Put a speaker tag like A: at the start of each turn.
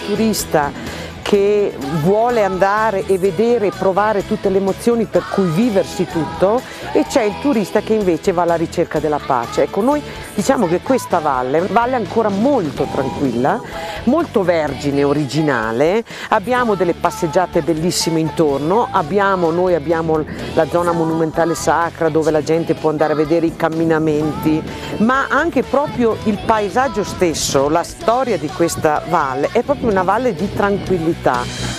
A: turista che vuole andare e vedere e provare tutte le emozioni, per cui viversi tutto, e c'è il turista che invece va alla ricerca della pace. Ecco, noi diciamo che questa valle è ancora molto tranquilla, molto vergine, originale, abbiamo delle passeggiate bellissime intorno, noi abbiamo la zona monumentale sacra dove la gente può andare a vedere i camminamenti, ma anche proprio il paesaggio stesso, la storia di questa valle è proprio una valle di tranquillità.